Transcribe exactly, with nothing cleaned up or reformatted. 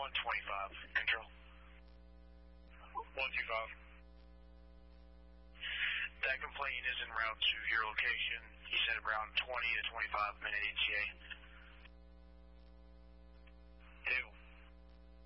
one twenty-five, control. one two five. That complaint is en route to your location. You said around twenty to twenty-five minute E T A.